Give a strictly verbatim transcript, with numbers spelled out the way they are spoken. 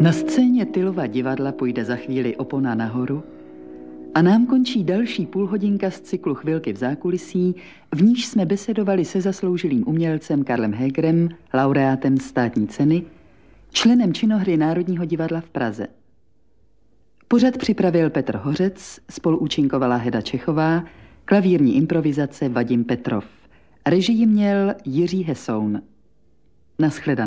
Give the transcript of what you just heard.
Na scéně Tyllova divadla půjde za chvíli opona nahoru a nám končí další půlhodinka z cyklu Chvilky v zákulisí, v níž jsme besedovali se zasloužilým umělcem Karlem Hegerem, laureátem státní ceny, členem činohry Národního divadla v Praze. Pořad připravil Petr Hořec, spoluúčinkovala Heda Čechová, klavírní improvizace Vadim Petrov. Režii měl Jiří Hesoun. Naschledanou.